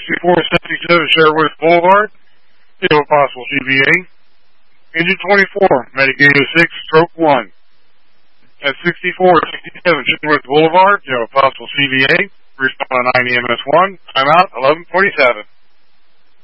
6477 Sherwood Boulevard. You have a possible CVA. Engine 24, Medicated 6, stroke 1. At 6467 Sherwood Boulevard, you have a possible CVA. Respond on 9 EMS 1. Time out, 11:47.